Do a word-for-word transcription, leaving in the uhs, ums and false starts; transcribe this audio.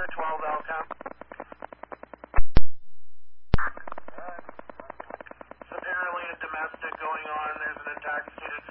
Cessna twelve Alcom. Alright. So apparently a domestic going on. There's an intoxicated